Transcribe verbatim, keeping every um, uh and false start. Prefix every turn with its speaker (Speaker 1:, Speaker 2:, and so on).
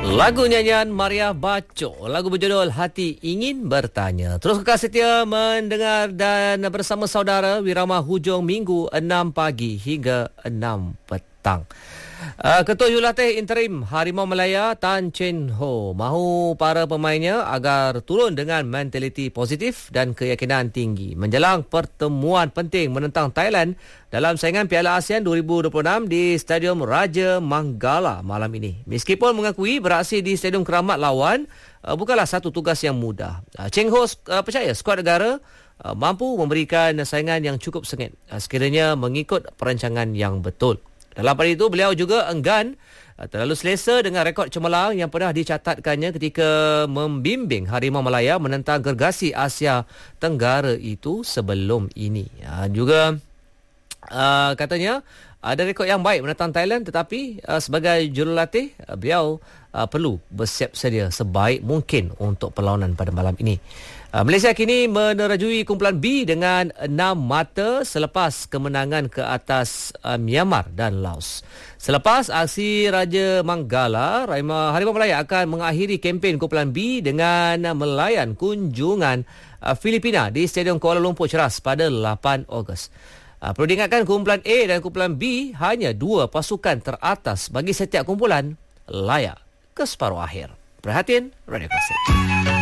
Speaker 1: Lagu nyanyian Maria Baco, lagu berjudul Hati Ingin Bertanya. Terus kekal setia mendengar dan bersama saudara Wirama hujung minggu enam pagi hingga enam petang. Uh, Ketua Jurulatih Interim Harimau Malaya Tan Chen Ho mahu para pemainnya agar turun dengan mentaliti positif dan keyakinan tinggi menjelang pertemuan penting menentang Thailand dalam saingan Piala ASEAN dua ribu dua puluh enam di Stadium Raja Manggala malam ini. Meskipun mengakui beraksi di Stadium Keramat lawan uh, bukanlah satu tugas yang mudah, uh, Cheng Ho uh, percaya skuad negara uh, mampu memberikan saingan yang cukup sengit uh, sekiranya mengikut perancangan yang betul. Dalam pada itu, beliau juga enggan uh, terlalu selesa dengan rekod cemerlang yang pernah dicatatkannya ketika membimbing Harimau Malaya menentang gergasi Asia Tenggara itu sebelum ini. Uh, juga uh, katanya ada rekod yang baik menentang Thailand, tetapi uh, sebagai jurulatih uh, beliau uh, perlu bersiap sedia sebaik mungkin untuk perlawanan pada malam ini. Uh, Malaysia kini menerajui kumpulan B dengan enam mata selepas kemenangan ke atas uh, Myanmar dan Laos. Selepas aksi Raja Manggala, Harimau Malaya akan mengakhiri kempen kumpulan B dengan melayan kunjungan uh, Filipina di Stadium Kuala Lumpur Ceras pada lapan Ogos. Uh, perlu diingatkan, kumpulan A dan kumpulan B hanya dua pasukan teratas bagi setiap kumpulan layak ke separuh akhir. Perhatian Radio Klasik.